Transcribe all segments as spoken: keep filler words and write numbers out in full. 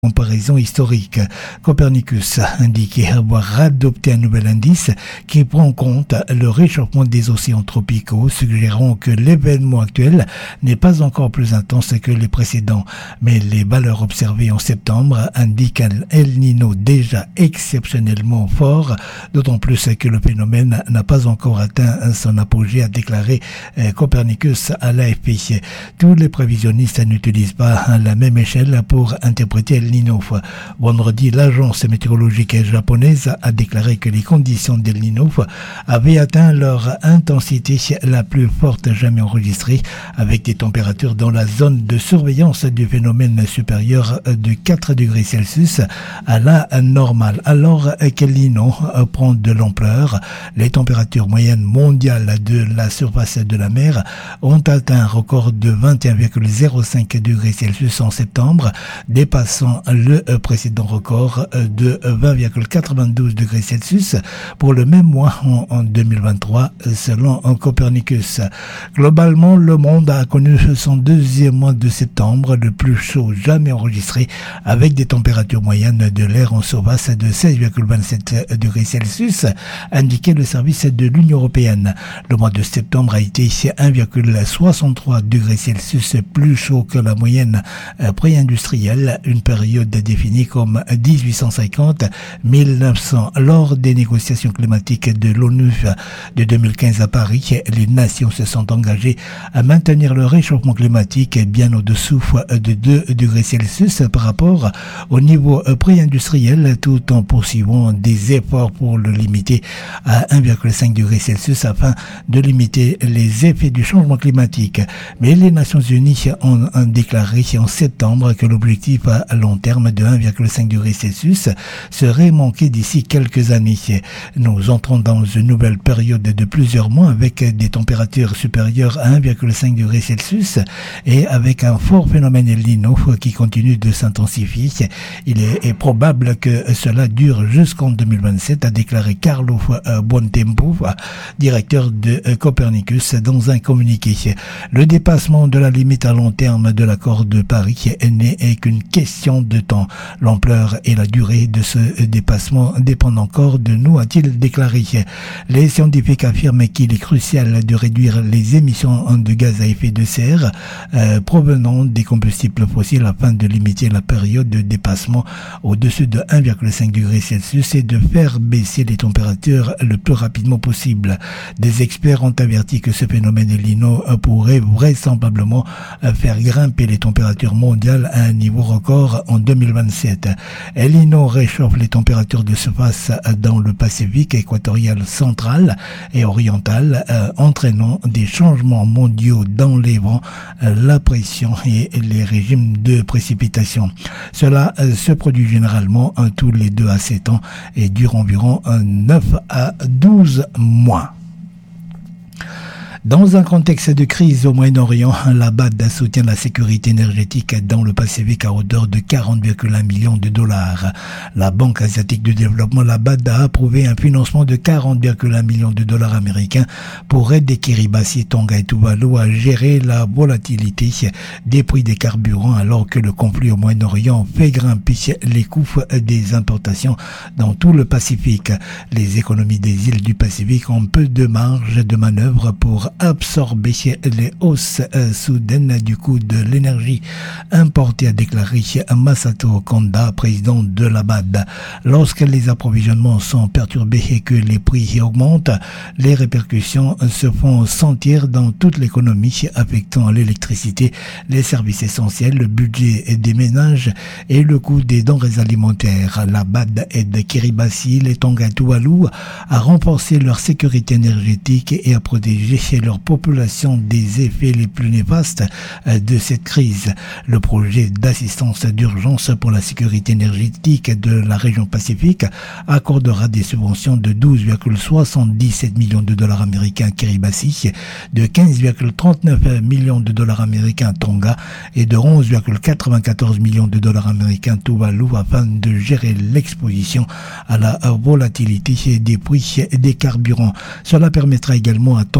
comparaison historique. Copernicus a indiqué avoir adopté un nouvel indice qui prend en compte le réchauffement des océans tropicaux, suggérant que l'événement actuel n'est pas encore plus intense que les précédents. Mais les valeurs observées en septembre indiquent un El Niño déjà exceptionnellement fort, d'autant plus que le phénomène n'a pas encore atteint son apogée, a déclaré Copernicus à l'A F P. Tous les prévisionnistes n'utilisent pas la même échelle pour interpréter El Niño. Vendredi, l'agence météorologique japonaise a déclaré que les conditions d'El Niño avaient atteint leur intensité la plus forte jamais enregistrée, avec des températures dans la zone de surveillance du phénomène supérieure de quatre degrés Celsius à la normale. Alors qu'El Niño prend de l'ampleur, les températures moyennes mondiales de la surface de la mer ont atteint un record de vingt et un virgule zéro cinq degrés Celsius en septembre, dépassant le précédent record de vingt virgule quatre-vingt-douze degrés Celsius pour le même mois en, en deux mille vingt-trois, selon Copernicus. Globalement, le monde a connu son deuxième mois de septembre le plus chaud jamais enregistré, avec des températures moyennes de l'air en surface de seize virgule vingt-sept degrés Celsius, indiqué le service de l'Union européenne. Le mois de septembre a été un virgule soixante-trois degrés Celsius plus chaud que la moyenne pré-industrielle, une période définie comme dix-huit cent cinquante à mille neuf cents. Lors des négociations climatiques de l'ONU de deux mille quinze à Paris, les nations se sont engagées à maintenir le réchauffement climatique bien au-dessous de deux degrés Celsius par rapport au niveau pré-industriel, tout en poursuivant des efforts pour le limiter à un virgule cinq degrés Celsius afin de limiter les effets du changement climatique. Mais les Nations Unies ont déclaré en septembre que l'objectif à long terme de un virgule cinq degrés Celsius serait manqué d'ici quelques années. Nous entrons dans une nouvelle période de plusieurs mois avec des températures supérieures à un virgule cinq degrés Celsius et avec un fort phénomène El Niño qui continue de s'intensifier. Il est, est probable que cela dure jusqu'en deux mille vingt-sept, a déclaré Carlo Buontempo, directeur de Copernicus, dans un communiqué. Le dépassement de la limite à long terme de l'accord de Paris n'est qu'une question de temps. L'ampleur et la durée de ce dépassement dépendent encore de nous, a-t-il déclaré. Les scientifiques affirment qu'il est crucial de réduire les émissions de gaz à effet de serre euh, provenant des combustibles fossiles afin de limiter la période de dépassement au-dessus de un virgule cinq degrés Celsius et de faire baisser les températures le plus rapidement possible. Des experts ont averti que ce phénomène El Niño pourrait vraisemblablement faire grimper les températures mondiales à un niveau record en deux mille vingt-sept. El Niño réchauffe les températures de surface dans le Pacifique équatorial central et oriental, euh, entraînant des changements mondiaux dans les vents, euh, la pression et les régimes de précipitation. Cela euh, se produit généralement euh, tous les deux à sept ans et dure environ euh, neuf à douze mois. Dans un contexte de crise au Moyen-Orient, la B A D soutient la sécurité énergétique dans le Pacifique à hauteur de quarante virgule un millions de dollars. La Banque asiatique de développement, la B A D, a approuvé un financement de quarante virgule un millions de dollars américains pour aider Kiribati, Tonga et Tuvalu à gérer la volatilité des prix des carburants alors que le conflit au Moyen-Orient fait grimper les coûts des importations dans tout le Pacifique. Les économies des îles du Pacifique ont peu de marge de manœuvre pour absorber les hausses euh, soudaines du coût de l'énergie importée, a déclaré Masato Konda, président de la B A D. Lorsque les approvisionnements sont perturbés et que les prix augmentent, les répercussions se font sentir dans toute l'économie, affectant l'électricité, les services essentiels, le budget des ménages et le coût des denrées alimentaires. La B A D aide Kiribati, les Tonga et Tuvalu à renforcer leur sécurité énergétique et à protéger leur population des effets les plus néfastes de cette crise. Le projet d'assistance d'urgence pour la sécurité énergétique de la région Pacifique accordera des subventions de douze virgule soixante-dix-sept millions de dollars américains à Kiribati, de quinze virgule trente-neuf millions de dollars américains à Tonga et de onze virgule quatre-vingt-quatorze millions de dollars américains à Tuvalu afin de gérer l'exposition à la volatilité des prix des carburants. Cela permettra également à Tonga de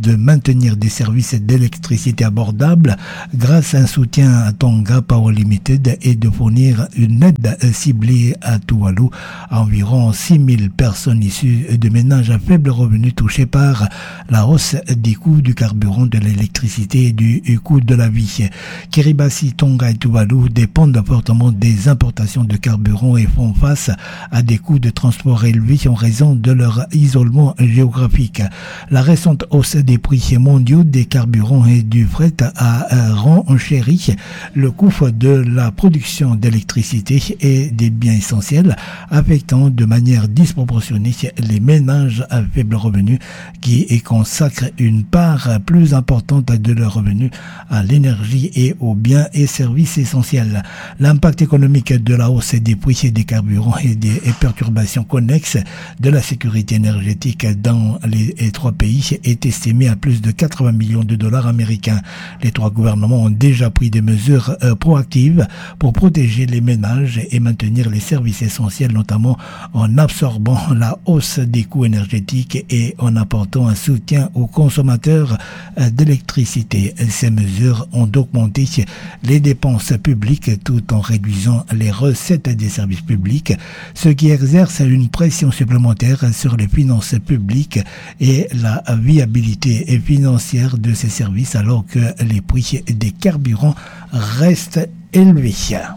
de maintenir des services d'électricité abordables grâce à un soutien à Tonga Power Limited et de fournir une aide ciblée à Tuvalu à environ six mille personnes issues de ménages à faible revenu touchés par la hausse des coûts du carburant, de l'électricité et du coût de la vie. Kiribati, Tonga et Tuvalu dépendent fortement des importations de carburant et font face à des coûts de transport élevés en raison de leur isolement géographique. La récente hausse des prix mondiaux des carburants et du fret a renchéri le coût de la production d'électricité et des biens essentiels, affectant de manière disproportionnée les ménages à faible revenu qui consacrent une part plus importante de leurs revenus à l'énergie et aux biens et services essentiels. L'impact économique de la hausse des prix des carburants et des perturbations connexes de la sécurité énergétique dans les trois pays est estimé à plus de quatre-vingts millions de dollars américains. Les trois gouvernements ont déjà pris des mesures euh, proactives pour protéger les ménages et maintenir les services essentiels, notamment en absorbant la hausse des coûts énergétiques et en apportant un soutien aux consommateurs euh, d'électricité. Ces mesures ont augmenté les dépenses publiques tout en réduisant les recettes des services publics, ce qui exerce une pression supplémentaire sur les finances publiques et la viabilité financière de ces services alors que les prix des carburants restent élevés.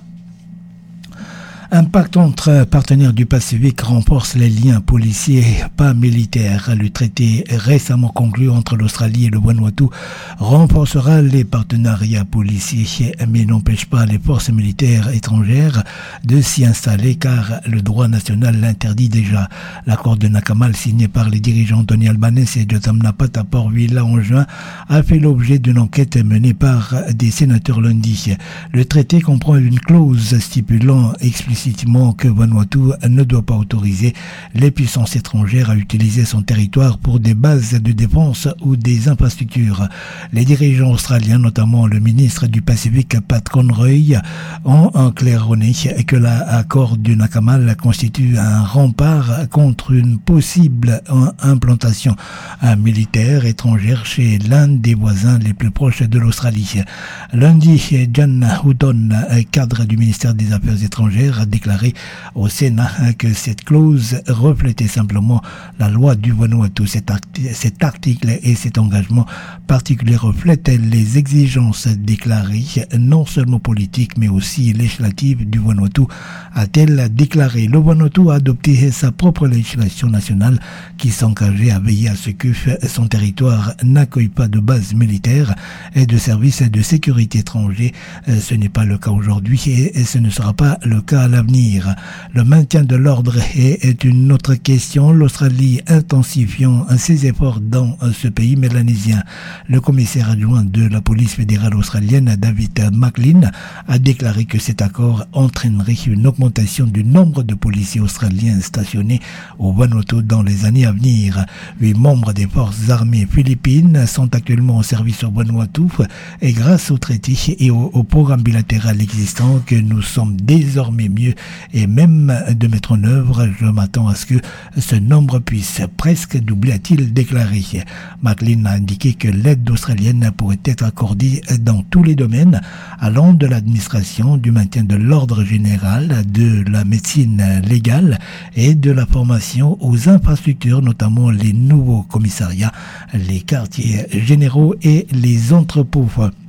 Un pacte entre partenaires du Pacifique renforce les liens policiers pas militaires. Le traité récemment conclu entre l'Australie et le Vanuatu renforcera les partenariats policiers, mais n'empêche pas les forces militaires étrangères de s'y installer car le droit national l'interdit déjà. L'accord de Nakamal signé par les dirigeants Tony Albanese et Jotam Napat à Port Vila en juin a fait l'objet d'une enquête menée par des sénateurs lundi. Le traité comprend une clause stipulant explicitement que Vanuatu ne doit pas autoriser les puissances étrangères à utiliser son territoire pour des bases de défense ou des infrastructures. Les dirigeants australiens, notamment le ministre du Pacifique Pat Conroy, ont claironné que l'accord du Nakamal constitue un rempart contre une possible implantation militaire étrangère chez l'un des voisins les plus proches de l'Australie. Lundi, John Houghton, cadre du ministère des Affaires étrangères, a déclaré au Sénat que cette clause reflétait simplement la loi du Vanuatu. Cet, act- cet article et cet engagement particulier reflètent les exigences déclarées, non seulement politiques, mais aussi législatives du Vanuatu, a-t-elle déclaré. Le Vanuatu a adopté sa propre législation nationale qui s'engageait à veiller à ce que son territoire n'accueille pas de bases militaires et de services de sécurité étrangers. Ce n'est pas le cas aujourd'hui et ce ne sera pas le cas à l'avenir. Le maintien de l'ordre est une autre question. L'Australie intensifiant ses efforts dans ce pays mélanésien. Le commissaire adjoint de la police fédérale australienne, David McLean, a déclaré que cet accord entraînerait une augmentation du nombre de policiers australiens stationnés au Vanuatu dans les années à venir. Huit membres des forces armées philippines sont actuellement en service au Vanuatu et grâce au traité et au, au programme bilatéral existant que nous sommes désormais mieux et même de mettre en œuvre, je m'attends à ce que ce nombre puisse presque doubler, a-t-il déclaré. McLean a indiqué que l'aide australienne pourrait être accordée dans tous les domaines, allant de l'administration, du maintien de l'ordre général, de la médecine légale et de la formation aux infrastructures, notamment les nouveaux commissariats, les quartiers généraux et les entrepôts.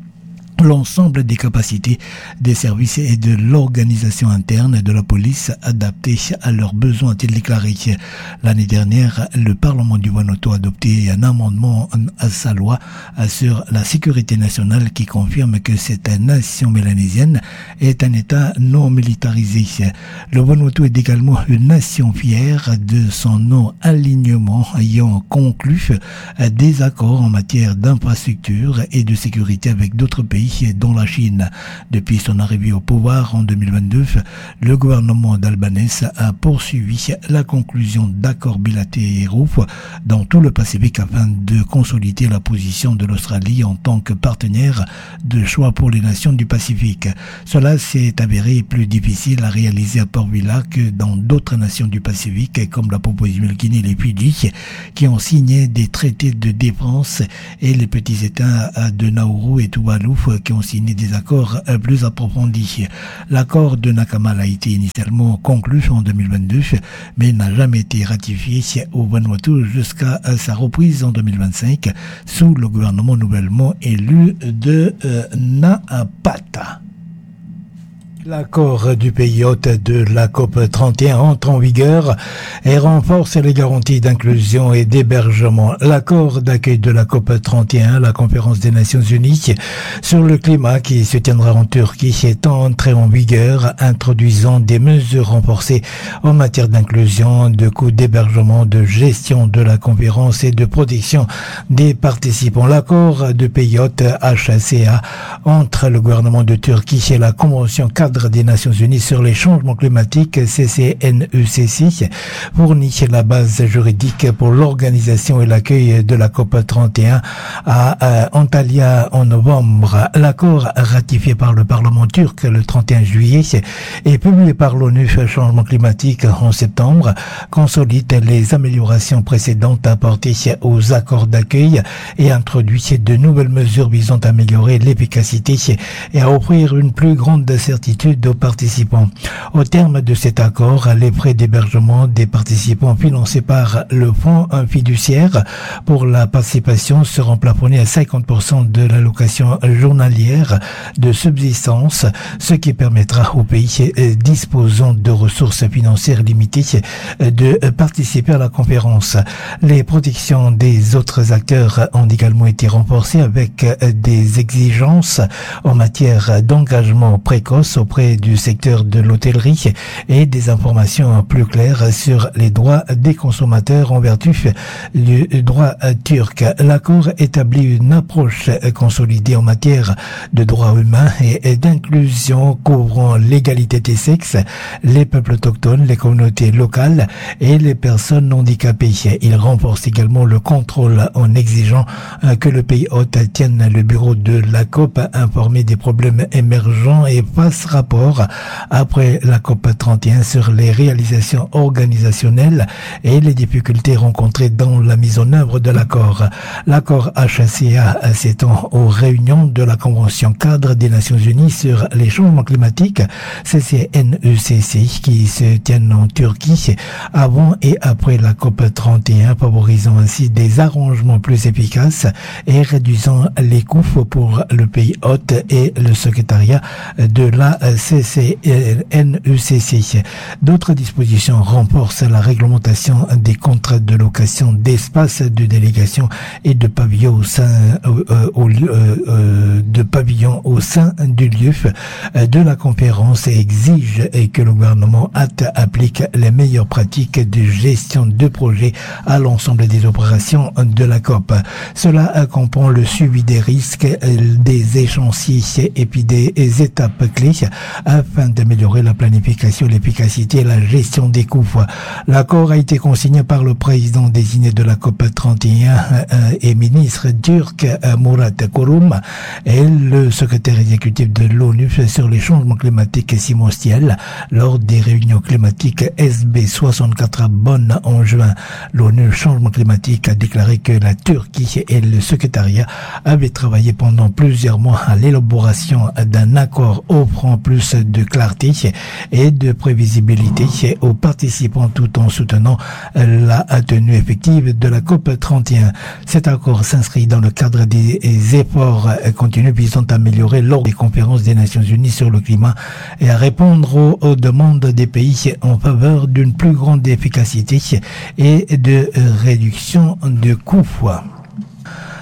L'ensemble des capacités des services et de l'organisation interne de la police adaptées à leurs besoins, a-t-il déclaré. L'année dernière, le Parlement du Vanuatu a adopté un amendement à sa loi sur la sécurité nationale qui confirme que cette nation mélanésienne est un État non militarisé. Le Vanuatu est également une nation fière de son non-alignement ayant conclu des accords en matière d'infrastructure et de sécurité avec d'autres pays pays, dont la Chine. Depuis son arrivée au pouvoir en deux mille vingt-deux, le gouvernement d'Albanese a poursuivi la conclusion d'accords bilatéraux dans tout le Pacifique afin de consolider la position de l'Australie en tant que partenaire de choix pour les nations du Pacifique. Cela s'est avéré plus difficile à réaliser à Port Vila que dans d'autres nations du Pacifique comme la Papouasie-Nouvelle-Guinée et les Fidji, qui ont signé des traités de défense, et les petits États de Nauru et Tuvalu qui ont signé des accords plus approfondis. L'accord de Nakamal a été initialement conclu en deux mille vingt-deux, mais n'a jamais été ratifié au Vanuatu jusqu'à sa reprise en deux mille vingt-cinq sous le gouvernement nouvellement élu de euh, Napata. L'accord du pays hôte de la COP trente et un entre en vigueur et renforce les garanties d'inclusion et d'hébergement. L'accord d'accueil de la COP trente et un, la conférence des Nations Unies sur le climat qui se tiendra en Turquie, est entré en vigueur, introduisant des mesures renforcées en matière d'inclusion, de coûts d'hébergement, de gestion de la conférence et de protection des participants. L'accord du pays hôte H C A entre le gouvernement de Turquie et la convention cadre des Nations Unies sur les changements climatiques C C N U C C fournit la base juridique pour l'organisation et l'accueil de la COP trente et un à Antalya en novembre. L'accord ratifié par le Parlement turc le trente et un juillet et publié par l'ONU Changement climatique en septembre consolide les améliorations précédentes apportées aux accords d'accueil et introduit de nouvelles mesures visant à améliorer l'efficacité et à offrir une plus grande certitude aux participants. Au terme de cet accord, les frais d'hébergement des participants financés par le fonds fiduciaire pour la participation seront plafonnés à cinquante pour cent de l'allocation journalière de subsistance, ce qui permettra aux pays disposant de ressources financières limitées de participer à la conférence. Les protections des autres acteurs ont également été renforcées avec des exigences en matière d'engagement précoce auprès du secteur de l'hôtellerie et des informations plus claires sur les droits des consommateurs en vertu du droit turc. L'accord établit une approche consolidée en matière de droits humains et d'inclusion couvrant l'égalité des sexes, les peuples autochtones, les communautés locales et les personnes handicapées. Il renforce également le contrôle en exigeant que le pays hôte tienne le bureau de la COP informé des problèmes émergents et fasse rapport après la COP trente et un sur les réalisations organisationnelles et les difficultés rencontrées dans la mise en œuvre de l'accord. L'accord H C A s'étend aux réunions de la Convention cadre des Nations Unies sur les changements climatiques C C N U C C qui se tiennent en Turquie avant et après la COP trente et un, favorisant ainsi des arrangements plus efficaces et réduisant les coûts pour le pays hôte et le secrétariat de la C C N U C C. D'autres dispositions renforcent la réglementation des contrats de location d'espaces de délégation et de pavillons au sein euh, au, euh, euh, de pavillons au sein du lieu de la conférence et exige que le gouvernement applique les meilleures pratiques de gestion de projet à l'ensemble des opérations de la COP. Cela comprend le suivi des risques, des échéanciers et puis des étapes clés afin d'améliorer la planification, l'efficacité et la gestion des coûts. L'accord a été consigné par le président désigné de la COP trente et un euh, et ministre turc euh, Murat Kurum et le secrétaire exécutif de l'ONU sur les changements climatiques Simon Stiel lors des réunions climatiques S B soixante-quatre à Bonn en juin. L'ONU Changement climatique a déclaré que la Turquie et le secrétariat avaient travaillé pendant plusieurs mois à l'élaboration d'un accord offrant plus de clarté et de prévisibilité aux participants tout en soutenant la tenue effective de la COP trente et un. Cet accord s'inscrit dans le cadre des efforts continus visant à améliorer l'ordre des conférences des Nations Unies sur le climat et à répondre aux, aux demandes des pays en faveur d'une plus grande efficacité et de réduction de coûts.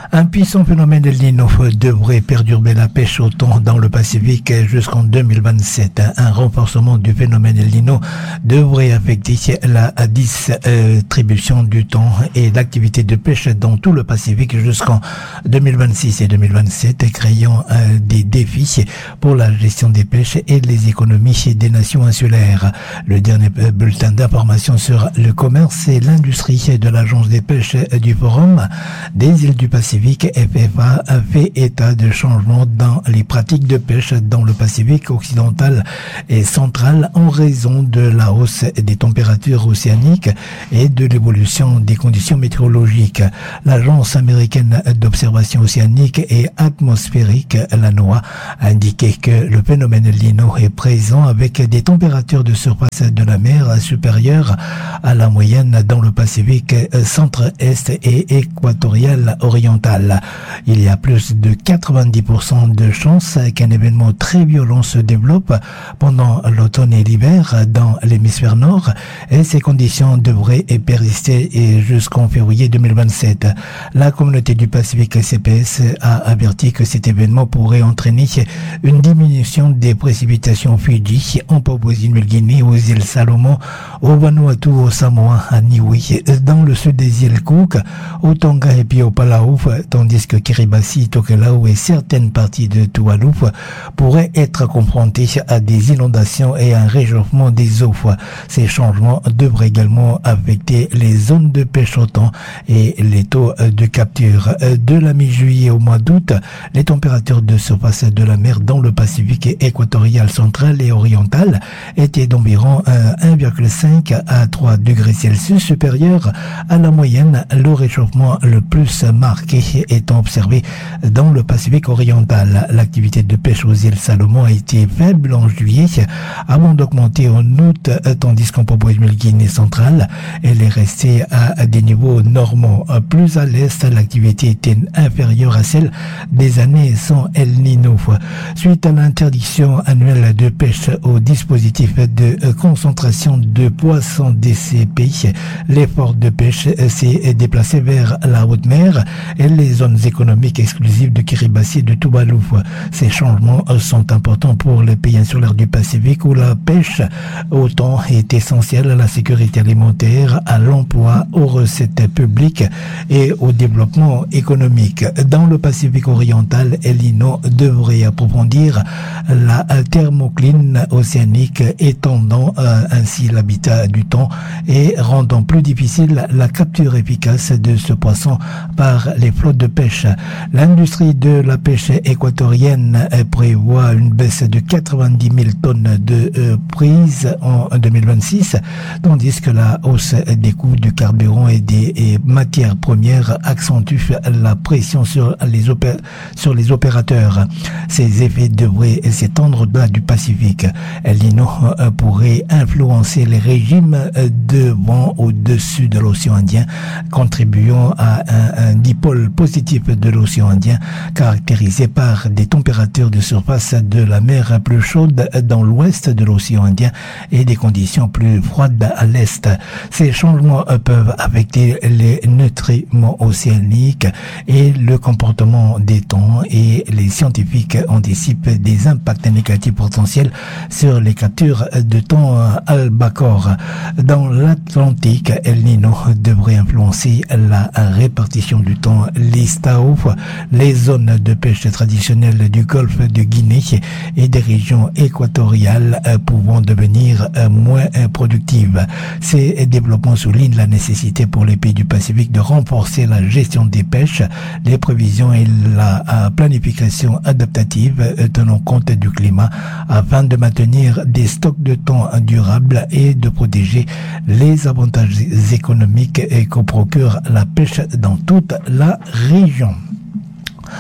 Un puissant phénomène El Niño devrait perturber la pêche au thon dans le Pacifique jusqu'en deux mille vingt-sept. Un renforcement du phénomène El Niño devrait affecter la distribution du thon et l'activité de pêche dans tout le Pacifique jusqu'en deux mille vingt-six et deux mille vingt-sept, créant des défis pour la gestion des pêches et les économies des nations insulaires. Le dernier bulletin d'information sur le commerce et l'industrie de l'Agence des pêches du Forum des îles du Pacifique F F A a fait état de changements dans les pratiques de pêche dans le Pacifique occidental et central en raison de la hausse des températures océaniques et de l'évolution des conditions météorologiques. L'Agence américaine d'observation océanique et atmosphérique, la NOAA, a indiqué que le phénomène El Niño est présent avec des températures de surface de la mer supérieures à la moyenne dans le Pacifique centre-est et équatorial oriental. Il y a plus de quatre-vingt-dix pour cent de chances qu'un événement très violent se développe pendant l'automne et l'hiver dans l'hémisphère nord et ces conditions devraient persister jusqu'en février deux mille vingt-sept. La communauté du Pacifique C P S a averti que cet événement pourrait entraîner une diminution des précipitations Fidji, en Papouasie-Nouvelle-Guinée, aux îles Salomon, au Vanuatu, au Samoa, à Niue, dans le sud des îles Cook, au Tonga et puis au Palau, tandis que Kiribati, Tokelau et certaines parties de Tuvalu pourraient être confrontées à des inondations et un réchauffement des eaux. Ces changements devraient également affecter les zones de pêche au thon et les taux de capture. De la mi-juillet au mois d'août, les températures de surface de la mer dans le Pacifique équatorial central et oriental étaient d'environ un virgule cinq à trois degrés Celsius supérieurs à la moyenne, le réchauffement le plus marqué étant observé dans le Pacifique oriental. L'activité de pêche aux îles Salomon a été faible en juillet avant d'augmenter en août, tandis qu'en Papouasie-Nouvelle-Guinée centrale, elle est restée à des niveaux normaux. Plus à l'est, l'activité était inférieure à celle des années sans El Niño. Suite à l'interdiction annuelle de pêche au dispositif de concentration de poissons D C P, l'effort de pêche s'est déplacé vers la haute mer et les zones économiques exclusives de Kiribati et de Tuvalu. Ces changements sont importants pour les pays insulaires du Pacifique où la pêche au thon est essentielle à la sécurité alimentaire, à l'emploi, aux recettes publiques et au développement économique. Dans le Pacifique oriental, El Niño devrait approfondir la thermocline océanique, étendant euh, ainsi l'habitat du thon et rendant plus difficile la capture efficace de ce poisson par les flottes de pêche. L'industrie de la pêche équatorienne prévoit une baisse de quatre-vingt-dix mille tonnes de euh, prise en deux mille vingt-six, tandis que la hausse des coûts du carburant et des et matières premières accentue la pression sur les, opé- sur les opérateurs. Ces effets devraient s'étendre au-delà du Pacifique. El Niño euh, pourrait influencer les régimes de vent au-dessus de l'océan Indien, contribuant à un, un dipôle positif de l'océan Indien, caractérisé par des températures de surface de la mer plus chaudes dans l'ouest de l'océan Indien et des conditions plus froides à l'est. Ces changements peuvent affecter les nutriments océaniques et le comportement des thons, et les scientifiques anticipent des impacts négatifs potentiels sur les captures de thon albacore. Dans l'Atlantique, El Niño devrait influencer la répartition du thon listao, les zones de pêche traditionnelles du golfe de Guinée et des régions équatoriales pouvant devenir moins productives. Ces développements soulignent la nécessité pour les pays du Pacifique de renforcer la gestion des pêches, les prévisions et la planification adaptative tenant compte du climat afin de maintenir des stocks de thon durables et de protéger les avantages économiques que procure la pêche dans toute la région.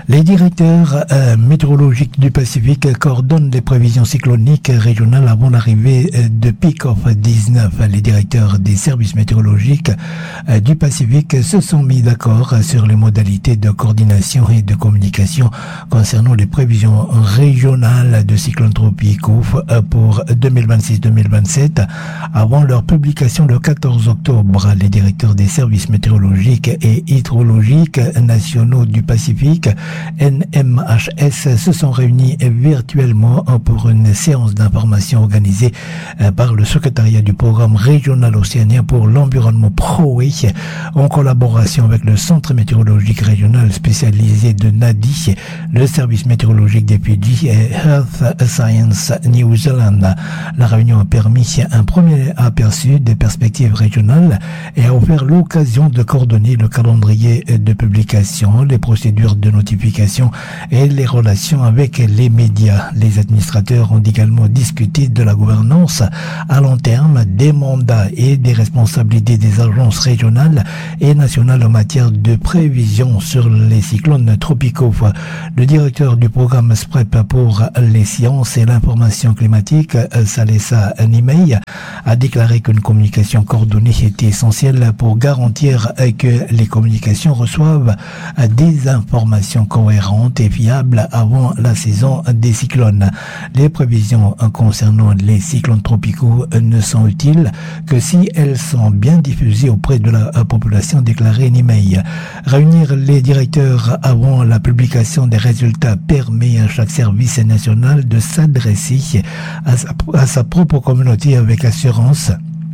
Les directeurs euh, météorologiques du Pacifique coordonnent les prévisions cycloniques régionales avant l'arrivée euh, de pic of dix-neuf. Les directeurs des services météorologiques euh, du Pacifique se sont mis d'accord sur les modalités de coordination et de communication concernant les prévisions régionales de cyclones tropicaux euh, pour deux mille vingt-six deux mille vingt-sept avant leur publication le quatorze octobre. Les directeurs des services météorologiques et hydrologiques nationaux du Pacifique N M H S se sont réunis virtuellement pour une séance d'information organisée par le secrétariat du programme régional océanien pour l'environnement P R O E en collaboration avec le centre météorologique régional spécialisé de Nadi, le service météorologique des Fidji et Earth Science New Zealand. La réunion a permis un premier aperçu des perspectives régionales et a offert l'occasion de coordonner le calendrier de publication, les procédures de notification et les relations avec les médias. Les administrateurs ont également discuté de la gouvernance à long terme, des mandats et des responsabilités des agences régionales et nationales en matière de prévision sur les cyclones tropicaux. Le directeur du programme S P R E P pour les sciences et l'information climatique, Salessa Nimei, a déclaré qu'une communication coordonnée était essentielle pour garantir que les communications reçoivent des informations cohérentes et fiables avant la saison des cyclones. Les prévisions concernant les cyclones tropicaux ne sont utiles que si elles sont bien diffusées auprès de la population, déclaré Nimei. Réunir les directeurs avant la publication des résultats permet à chaque service national de s'adresser à sa, à sa propre communauté avec assurance,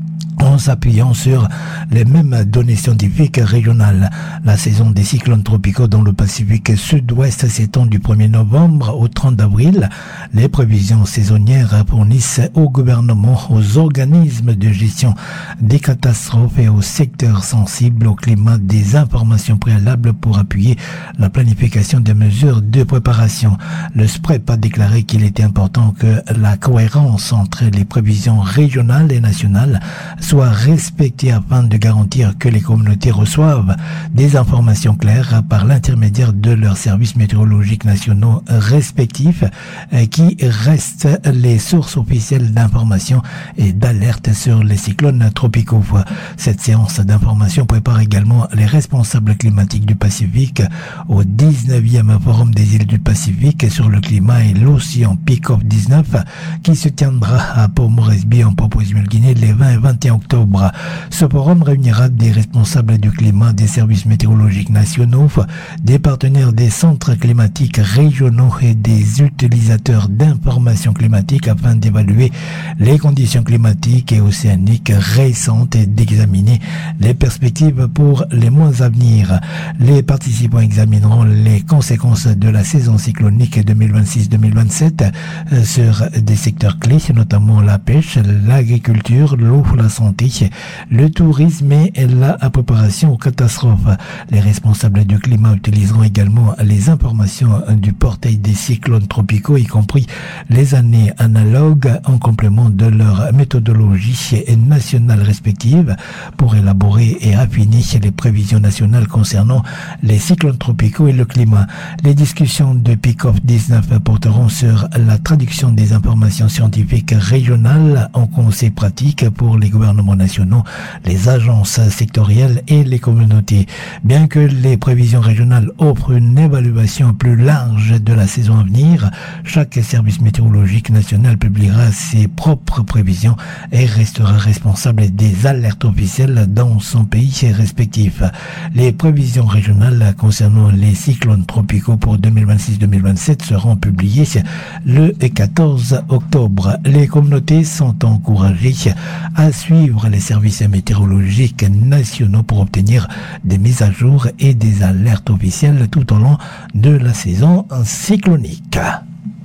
en s'appuyant sur les mêmes données scientifiques régionales. La saison des cyclones tropicaux dans le Pacifique sud-ouest s'étend du premier novembre au trente avril. Les prévisions saisonnières fournissent au gouvernement, aux organismes de gestion des catastrophes et aux secteurs sensibles au climat des informations préalables pour appuyer la planification des mesures de préparation. Le S P R E P a déclaré qu'il était important que la cohérence entre les prévisions régionales et nationales soit respectée afin de garantir que les communautés reçoivent des informations claires par l'intermédiaire de leurs services météorologiques nationaux respectifs qui restent les sources officielles d'information et d'alerte sur les cyclones tropicaux. Cette séance d'information prépare également les responsables climatiques du Pacifique au dix-neuvième Forum des îles du Pacifique sur le climat et l'océan pic of dix-neuf qui se tiendra à Port Moresby en Papouasie-Nouvelle-Guinée les vingt et vingt et un octobre. Ce forum réunira des responsables du climat, des services météorologiques nationaux, des partenaires des centres climatiques régionaux et des utilisateurs d'informations climatiques afin d'évaluer les conditions climatiques et océaniques récentes et d'examiner les perspectives pour les mois à venir. Les participants examineront les conséquences de la saison cyclonique deux mille vingt-six deux mille vingt-sept sur des secteurs clés, notamment la pêche, l'agriculture, l'eau, la santé, le tourisme et la préparation aux catastrophes. Les responsables du climat utiliseront également les informations du portail des cyclones tropicaux, y compris les années analogues, en complément de leur méthodologie nationale respective, pour élaborer et affiner les prévisions nationales concernant les cyclones tropicaux et le climat. Les discussions de pic of dix-neuf porteront sur la traduction des informations scientifiques régionales en conseils pratiques pour les gouvernements nationaux, les agences sectorielles et les communautés. Bien que les prévisions régionales offrent une évaluation plus large de la saison à venir, chaque service météorologique national publiera ses propres prévisions et restera responsable des alertes officielles dans son pays respectif. Les prévisions régionales concernant les cyclones tropicaux pour deux mille vingt-six deux mille vingt-sept seront publiées le quatorze octobre. Les communautés sont encouragées à suivre les services météorologiques nationaux pour obtenir des mises à jour et des alertes officielles tout au long de la saison cyclonique.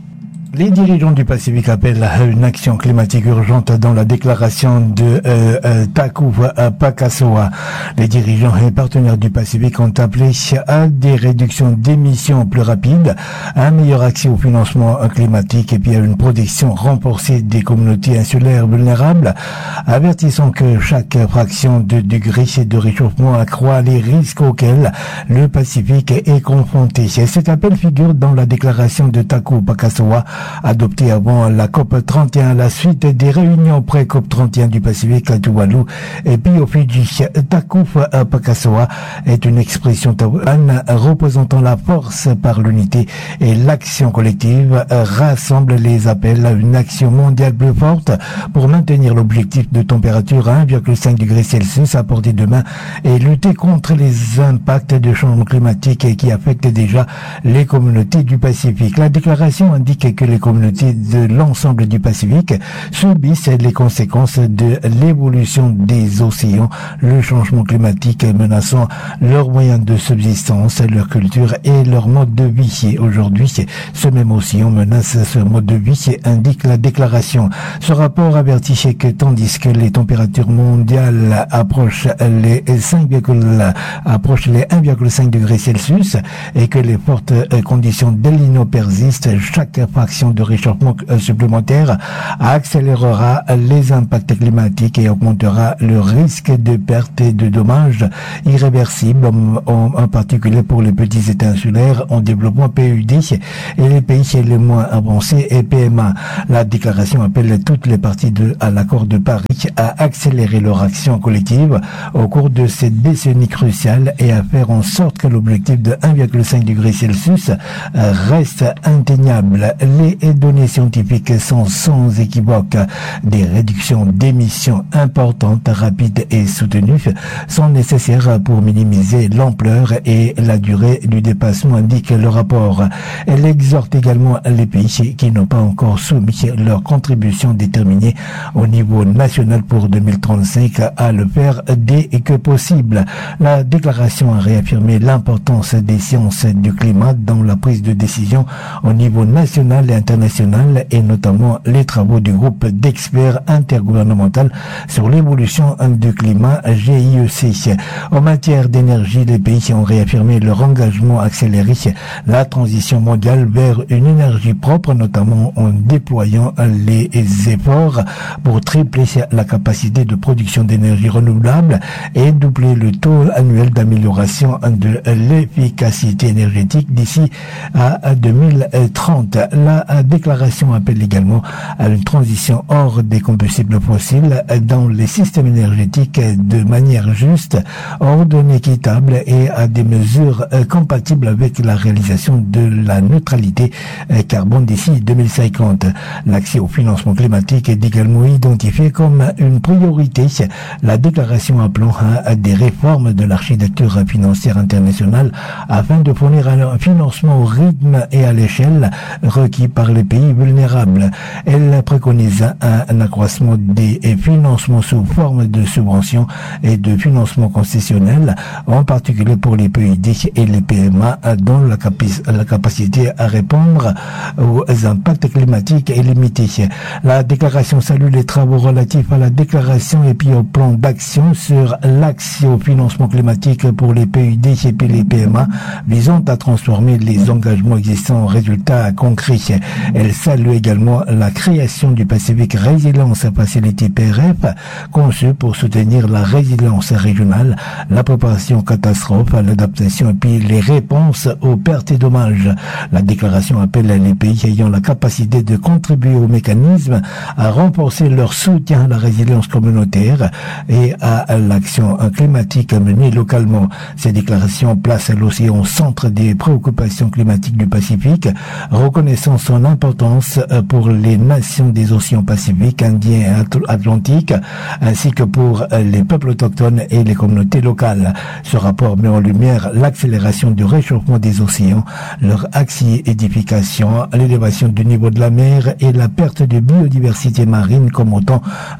Les dirigeants du Pacifique appellent à une action climatique urgente dans la déclaration de euh, euh, Taku Pakasoa. Les dirigeants et partenaires du Pacifique ont appelé à des réductions d'émissions plus rapides, à un meilleur accès au financement climatique et puis à une protection renforcée des communautés insulaires vulnérables, avertissant que chaque fraction de degré de réchauffement accroît les risques auxquels le Pacifique est confronté. Cet appel figure dans la déclaration de Taku Pakasoa adopté avant la COP trente et un à la suite des réunions pré-COP trente et un du Pacifique à Tuvalu et puis au Fidji. Taku Pakasoa est une expression taouane représentant la force par l'unité et l'action collective, rassemble les appels à une action mondiale plus forte pour maintenir l'objectif de température à un virgule cinq degrés Celsius à portée de main et lutter contre les impacts du changement climatique qui affectent déjà les communautés du Pacifique. La déclaration indique que les communautés de l'ensemble du Pacifique subissent les conséquences de l'évolution des océans, le changement climatique menaçant leurs moyens de subsistance, leur culture et leur mode de vie. Aujourd'hui, ce même océan menace ce mode de vie, indique la déclaration. Ce rapport avertit que tandis que les températures mondiales approchent les cinq, approchent les un virgule cinq degrés Celsius et que les fortes conditions d'El Niño persistent, chaque fraction de réchauffement supplémentaire accélérera les impacts climatiques et augmentera le risque de perte et de dommages irréversibles, en, en particulier pour les petits États insulaires en développement P U D et les pays les moins avancés et P M A. La déclaration appelle toutes les parties de, à l'accord de Paris à accélérer leur action collective au cours de cette décennie cruciale et à faire en sorte que l'objectif de un virgule cinq degrés Celsius reste atteignable. Les données scientifiques sont sans équivoque. Des réductions d'émissions importantes, rapides et soutenues sont nécessaires pour minimiser l'ampleur et la durée du dépassement, indique le rapport. Elle exhorte également les pays qui n'ont pas encore soumis leur contribution déterminée au niveau national pour deux mille trente-cinq à le faire dès que possible. La déclaration a réaffirmé l'importance des sciences du climat dans la prise de décision au niveau national et international et notamment les travaux du groupe d'experts intergouvernemental sur l'évolution du climat G I E C. En matière d'énergie, les pays ont réaffirmé leur engagement à accélérer la transition mondiale vers une énergie propre, notamment en déployant les efforts pour tripler la capacité de production d'énergie renouvelable et doubler le taux annuel d'amélioration de l'efficacité énergétique d'ici à deux mille trente. La déclaration appelle également à une transition hors des combustibles fossiles dans les systèmes énergétiques de manière juste, ordonnée, équitable et à des mesures compatibles avec la réalisation de la neutralité carbone d'ici deux mille cinquante. L'accès au financement climatique est également identifié comme une priorité. La déclaration appelant à des réformes de l'architecture financière internationale afin de fournir un financement au rythme et à l'échelle requis par les pays vulnérables. Elle préconise un, un accroissement des financements sous forme de subventions et de financements concessionnels, en particulier pour les P U D et les P M A, dont la, capi- la capacité à répondre aux impacts climatiques est limitée. La déclaration salue les travaux relatifs à la déclaration et puis au plan d'action sur l'accès au financement climatique pour les P U D et puis les P M A, visant à transformer les engagements existants en résultats concrets. Elle salue également la création du Pacific Resilience Facility P R F, conçue pour soutenir la résilience régionale, la préparation aux catastrophes, l'adaptation et puis les réponses aux pertes et dommages. La déclaration appelle les pays ayant la capacité de contribuer au mécanisme à renforcer leur soutien à la résilience communautaire et à l'action climatique menée localement. Ces déclarations placent l'océan au centre des préoccupations climatiques du Pacifique, reconnaissant son importance pour les nations des océans Pacifique, Indien et Atlantique, ainsi que pour les peuples autochtones et les communautés locales. Ce rapport met en lumière l'accélération du réchauffement des océans, leur acidification, l'élévation du niveau de la mer et la perte de biodiversité marine comme autant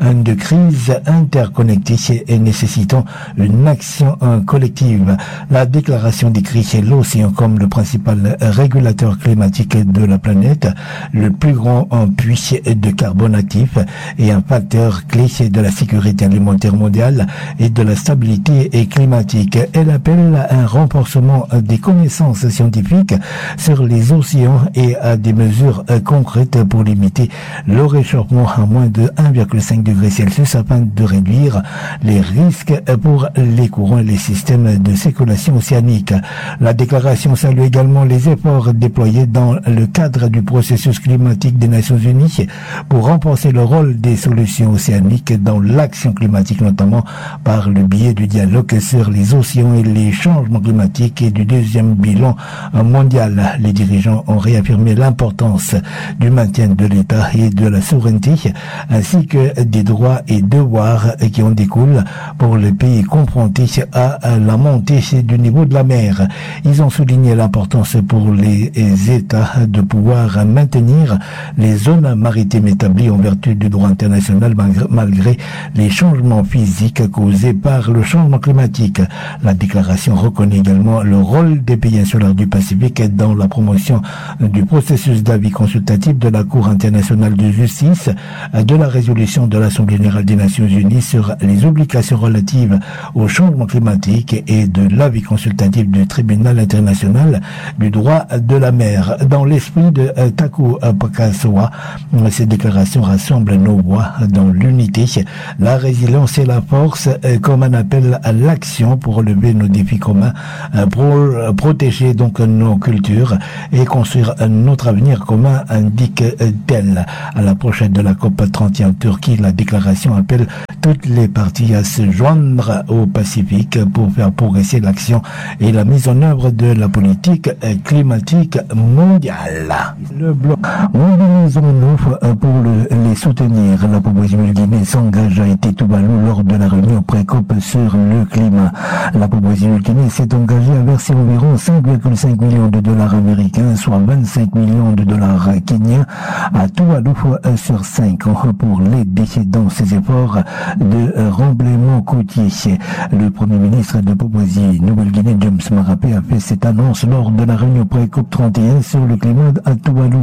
de crise interconnectée et nécessitant une action collective. La déclaration décrit l'océan comme le principal régulateur climatique de la planète, le plus grand puits de carbone actif et un facteur clé de la sécurité alimentaire mondiale et de la stabilité climatique. Elle appelle à un renforcement des connaissances scientifiques sur les océans et à des mesures concrètes pour limiter le réchauffement à moins de un virgule cinq degré Celsius afin de réduire les risques pour les courants et les systèmes de circulation océanique. La déclaration salue également les efforts déployés dans le cadre du processus climatique des Nations Unies pour renforcer le rôle des solutions océaniques dans l'action climatique, notamment par le biais du dialogue sur les océans et les changements climatiques et du deuxième bilan mondial. Les dirigeants ont réaffirmé l'importance du maintien de l'État et de la souveraineté, ainsi que des droits et devoirs qui en découlent pour les pays confrontés à la montée du niveau de la mer. Ils ont souligné l'importance pour les États de pouvoir maintenir les zones maritimes établies en vertu du droit international malgré les changements physiques causés par le changement climatique. La déclaration reconnaît également le rôle des pays insulaires du Pacifique dans la promotion du processus d'avis consultatif de la Cour internationale de justice, de la résolution de l'Assemblée générale des Nations unies sur les obligations relatives au changement climatique et de l'avis consultatif du tribunal international du droit de la mer. Dans l'esprit de Taku Pakasoa, ces déclarations rassemblent nos voix dans l'unité, la résilience et la force comme un appel à l'action pour relever nos défis communs, pour protéger donc nos cultures et construire notre avenir commun, indique-t-elle. À l'approche de la COP trente et un en Turquie, la déclaration appelle toutes les parties à se joindre au Pacifique pour faire progresser l'action et la mise en œuvre de la politique climatique mondiale. Le bloc mobilisons-nous pour le, les soutenir. La population guinéenne s'engage à Tuvalu lors de la réunion pré-COP sur le climat. La population guinéenne s'est engagée à verser environ cinq virgule cinq millions de dollars américains, soit vingt-cinq millions de dollars kenyans, à Tuvalu sur cinq ans pour l'aider dans ses efforts de remblaiement côtier. Le premier ministre de Papouasie Nouvelle-Guinée, James Marape, a fait cette annonce lors de la réunion pré-COP trente et un sur le climat à Tuvalu.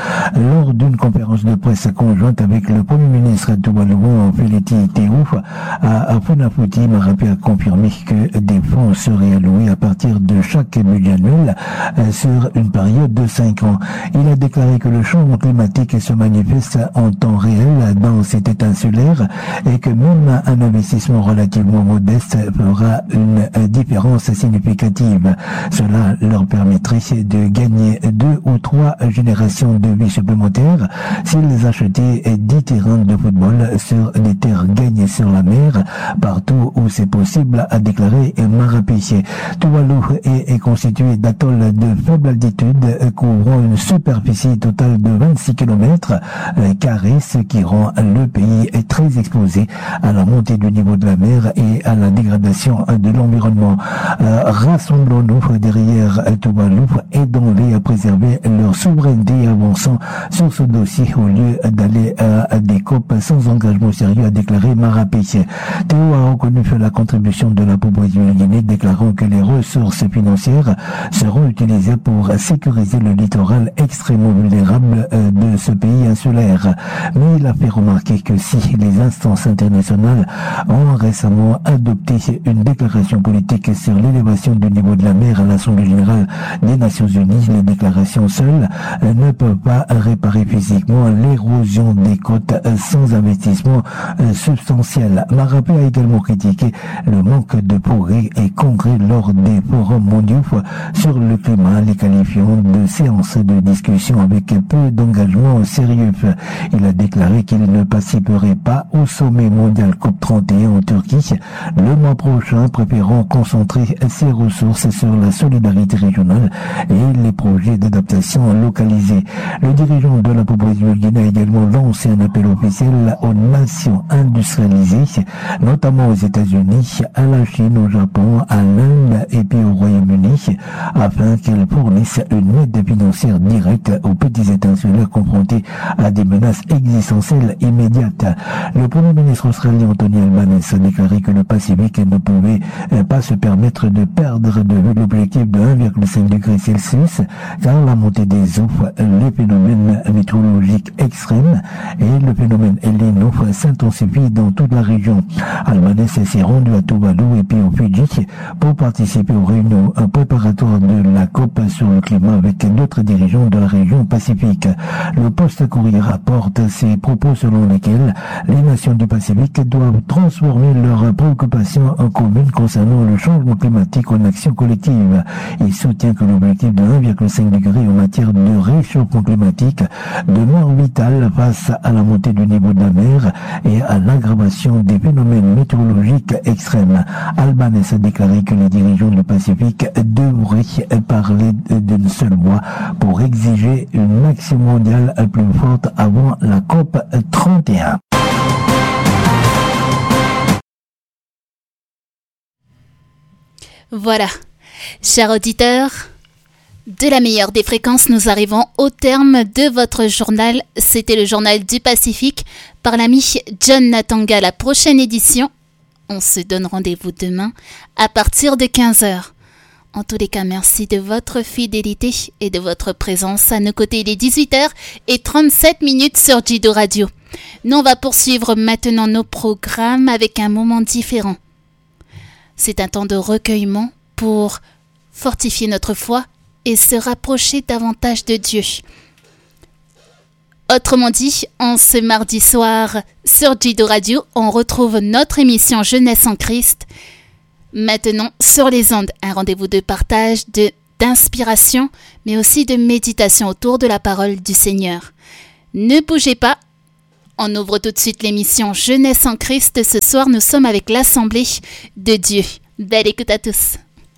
Lors d'une conférence de presse conjointe avec le premier ministre tuvaluan, Féliti Teouf, à Funafuti, Marape a confirmé que des fonds seraient alloués à partir de chaque budget annuel sur une période de cinq ans. Il a déclaré que le changement climatique se manifeste en temps réel dans cet état insulaire et que même un investissement relativement modeste fera une différence significative. Cela leur permettrait de gagner deux ou trois générations de vie supplémentaires s'ils achetaient dix terrains de football sur des terres gagnées sur la mer, partout où c'est possible, a déclaré Marape. Tuvalu est, est constitué d'atolls de faible altitude couvrant une superficie totale de vingt-six kilomètres carrés, ce qui rend le pays très exposé à la montée du niveau de la mer et à la dégradation de l'environnement. Euh, rassemblons-nous derrière Tuvalu, aidons-les à préserver leur souveraineté et avançant sur ce dossier au lieu d'aller à, à des COP sans engagement sérieux, a déclaré Marape. Théo a reconnu la contribution de la Papouasie Nouvelle-Guinée, déclarant que les ressources financières seront utilisées pour sécuriser le littoral extrêmement vulnérable de ce pays insulaire. Mais il a fait remarquer que si les instances internationales ont récemment adopté une déclaration politique sur l'élévation du niveau de la mer à l'Assemblée générale des Nations unies, les déclarations seules ne peuvent pas réparer physiquement l'érosion des côtes sans investissement substantiel. Marape a également critiqué le manque de progrès et concret lors des forums mondiaux sur le climat, les qualifiant de séances de discussion avec peu d'engagement sérieux. Il a déclaré qu'il ne participerait pas au sommet mondial COP trente et un en Turquie le mois prochain, préférant concentrer ses ressources sur la solidarité régionale et les projets d'adaptation localisés. Le dirigeant de la Papouasie Nouvelle-Guinée a également lancé un appel officiel aux nations industrialisées, notamment aux États-Unis, à la Chine, au Japon, à l'Inde et puis au Royaume-Uni, afin qu'elles fournissent une aide financière directe aux petits États insulaires confrontés à des menaces existentielles immédiates. Le Premier ministre australien Anthony Albanese a déclaré que le Pacifique ne pouvait pas se permettre de perdre de vue l'objectif de un virgule cinq degrés Celsius, car la montée des eaux, les phénomènes météorologiques extrêmes et le phénomène El Niño s'intensifient dans toute la région. Albanese s'est rendu à Tuvalu et puis au Fidji pour participer aux réunions préparatoires de la COP sur le climat avec d'autres dirigeants de la région Pacifique. Le Post-Courrier rapporte ces propos selon lesquels les nations du Pacifique doivent transformer leurs préoccupations en communes concernant le changement climatique en action collective. Il soutient que l'objectif de un virgule cinq degré en matière de réchauffement climatique demeure vital face à la montée du niveau de la mer et à l'aggravation des phénomènes météorologiques extrêmes. Albanese a déclaré que les dirigeants du Pacifique devraient parler d'une seule voix pour exiger une action mondiale plus forte avant la COP trente et un. Voilà, chers auditeurs, de la meilleure des fréquences, nous arrivons au terme de votre journal. C'était le journal du Pacifique par l'ami John Natanga. La prochaine édition, on se donne rendez-vous demain à partir de quinze heures. En tous les cas, merci de votre fidélité et de votre présence à nos côtés. Il est dix-huit heures trente-sept minutes sur Jido Radio. Nous, on va poursuivre maintenant nos programmes avec un moment différent. C'est un temps de recueillement pour fortifier notre foi et se rapprocher davantage de Dieu. Autrement dit, en ce mardi soir sur Jido Radio, on retrouve notre émission Jeunesse en Christ. Maintenant, sur les ondes, un rendez-vous de partage, de, d'inspiration, mais aussi de méditation autour de la parole du Seigneur. Ne bougez pas, on ouvre tout de suite l'émission Jeunesse en Christ. Ce soir, nous sommes avec l'Assemblée de Dieu. Belle écoute à tous.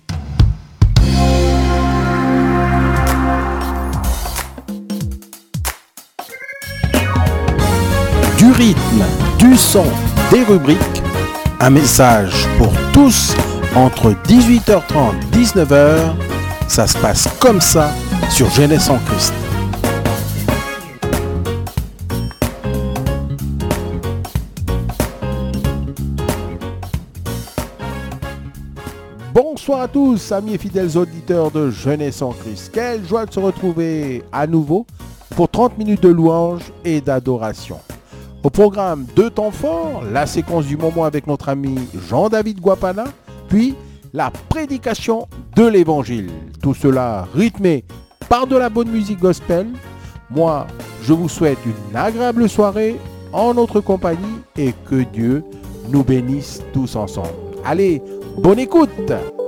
Du rythme, du son, des rubriques, un message pour tous entre dix-huit heures trente et dix-neuf heures. Ça se passe comme ça sur Jeunesse en Christ. Bonsoir à tous, amis et fidèles auditeurs de Jeunesse en Christ. Quelle joie de se retrouver à nouveau pour trente minutes de louange et d'adoration. Au programme, deux temps forts, la séquence du moment avec notre ami Jean-David Guapana, puis la prédication de l'évangile. Tout cela rythmé par de la bonne musique gospel. Moi, je vous souhaite une agréable soirée en notre compagnie et que Dieu nous bénisse tous ensemble. Allez, bonne écoute!